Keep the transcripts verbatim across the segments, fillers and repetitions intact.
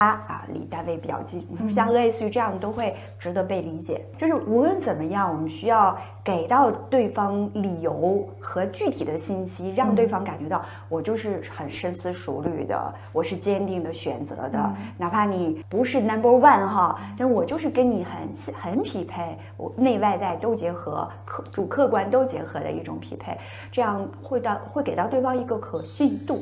啊，离单位比较近，像类似于这样都会值得被理解。就是无论怎么样，我们需要给到对方理由和具体的信息，让对方感觉到我就是很深思熟虑的，我是坚定的选择的，嗯、哪怕你不是 number one 哈，但我就是跟你很很匹配，我内外在都结合，客主客观都结合的一种匹配，这样会到会给到对方一个可信度。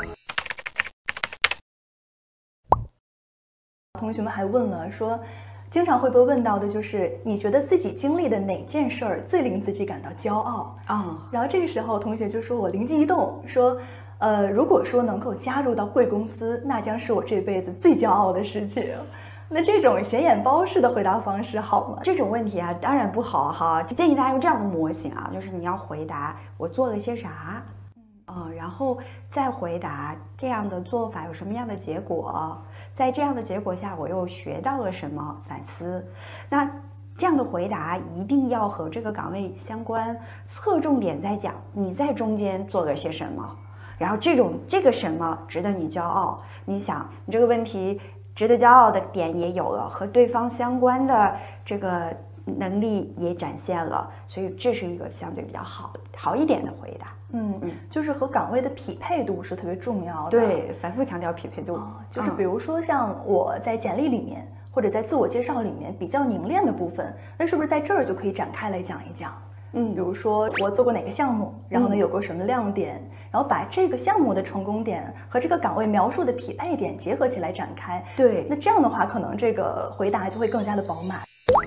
同学们还问了说，经常会被问到的就是你觉得自己经历的哪件事儿最令自己感到骄傲啊、哦？然后这个时候同学就说，我灵机一动说，呃，如果说能够加入到贵公司，那将是我这辈子最骄傲的事情。那这种显眼包式的回答方式好吗？ 这种问题啊，当然不好哈。建议大家用这样的模型啊，就是你要回答我做了些啥，嗯，然后再回答这样的做法有什么样的结果。在这样的结果下，我又学到了什么？反思。那这样的回答一定要和这个岗位相关，侧重点在讲你在中间做了些什么，然后这种这个什么值得你骄傲。你想，你这个问题值得骄傲的点也有了，和对方相关的这个能力也展现了，所以这是一个相对比较好好一点的回答。 嗯嗯，就是和岗位的匹配度是特别重要的。 对，反复强调匹配度。 哦、就是比如说像我在简历里面、嗯、或者在自我介绍里面比较凝练的部分，那是不是在这儿就可以展开来讲一讲？嗯，比如说我做过哪个项目，然后呢有过什么亮点，嗯、然后把这个项目的成功点和这个岗位描述的匹配点结合起来展开。 对， 那这样的话，可能这个回答就会更加的饱满。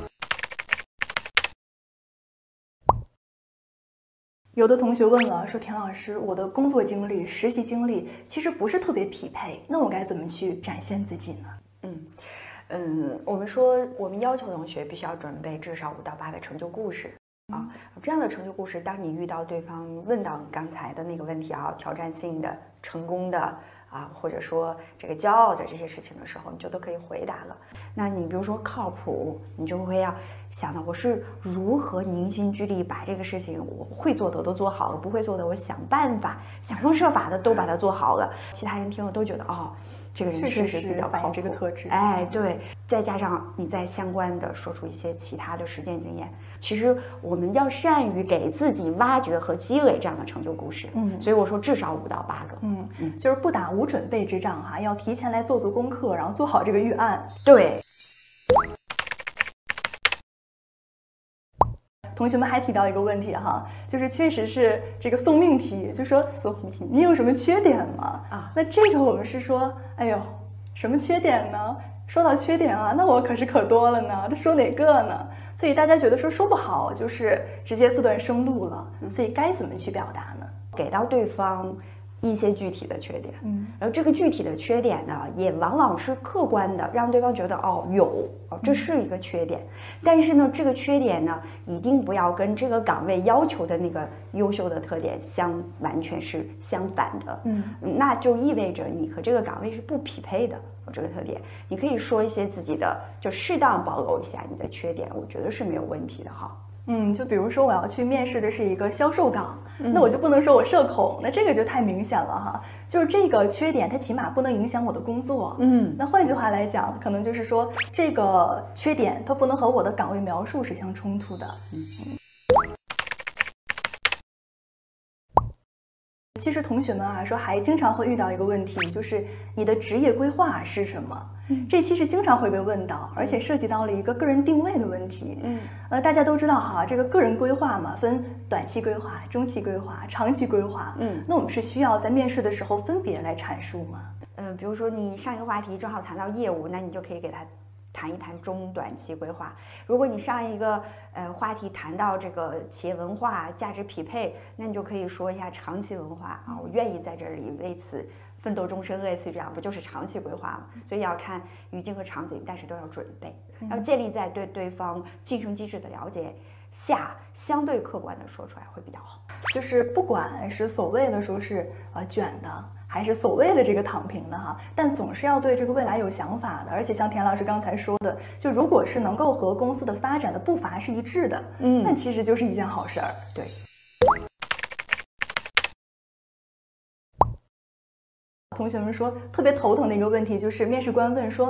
有的同学问了，说田老师，我的工作经历、实习经历其实不是特别匹配，那我该怎么去展现自己呢？ 嗯嗯，我们说我们要求同学必须要准备至少五到八个成就故事啊，这样的成就故事，当你遇到对方问到刚才的那个问题啊，挑战性的、成功的啊，或者说这个骄傲的这些事情的时候，你就都可以回答了。那你比如说靠谱，你就会要想到我是如何凝心聚力把这个事情我会做的我都做好了，不会做的我想办法想方设法的都把它做好了。其他人听了都觉得哦，这个人确实比较靠谱， 这个特质。 哎，对，再加上你再相关的说出一些其他的实践经验，其实我们要善于给自己挖掘和积累这样的成就故事。嗯，所以我说至少五到八个。 嗯嗯，就是不打无准备之仗哈，要提前来做做功课，然后做好这个预案。 对。 同学们还提到一个问题哈，就是确实是这个送命题，就说送命题，你有什么缺点吗？啊，那这个我们是说，哎呦，什么缺点呢？说到缺点啊，那我可是可多了呢，这说哪个呢？所以大家觉得说说不好，就是直接自断生路了。所以该怎么去表达呢？ 给到对方一些具体的缺点，嗯，然后这个具体的缺点呢，也往往是客观的，让对方觉得哦有哦，这是一个缺点，但是呢，这个缺点呢，一定不要跟这个岗位要求的那个优秀的特点相完全是相反的，嗯，那就意味着你和这个岗位是不匹配的。这个特点，你可以说一些自己的，就适当暴露一下你的缺点，我觉得是没有问题的哈。 嗯，就比如说我要去面试的是一个销售岗，嗯、那我就不能说我社恐，那这个就太明显了哈。就是这个缺点，它起码不能影响我的工作。嗯，那换句话来讲，可能就是说这个缺点它不能和我的岗位描述是相冲突的。嗯。其实同学们啊，说还经常会遇到一个问题，就是你的职业规划是什么？嗯，这其实经常会被问到，而且涉及到了一个个人定位的问题。嗯，呃，大家都知道哈，这个个人规划嘛，分短期规划、中期规划、长期规划。嗯，那我们是需要在面试的时候分别来阐述吗？ 嗯，比如说你上一个话题正好谈到业务，那你就可以给他谈一谈中短期规划。如果你上一个呃话题谈到这个企业文化、价值匹配，那你就可以说一下长期文化啊，我愿意在这里为此奋斗终身，类似于这样，不就是长期规划吗？所以要看语境和场景，但是都要准备，要建立在对对方晋升机制的了解下，相对客观的说出来会比较好。 就是不管是所谓的说是呃卷的，还是所谓的这个躺平的哈，但总是要对这个未来有想法的。而且像田老师刚才说的，就如果是能够和公司的发展的步伐是一致的，嗯，那其实就是一件好事儿。 对。 同同学们说特别头疼的一个问题，就是面试官问说